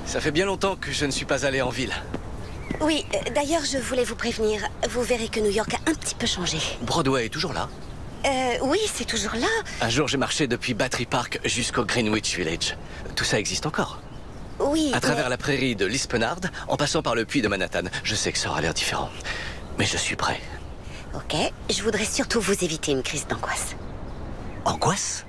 Ça fait bien longtemps que je ne suis pas allé en ville. Oui, d'ailleurs, je voulais vous prévenir. Vous verrez que New York a un petit peu changé. Broadway est toujours là. Oui, c'est toujours là. Un jour, j'ai marché depuis Battery Park jusqu'au Greenwich Village. Tout ça existe encore. Oui, À travers mais... la prairie de Lispenard, en passant par le puits de Manhattan. Je sais que ça aura l'air différent, mais je suis prêt. Ok, je voudrais surtout vous éviter une crise d'angoisse. Angoisse?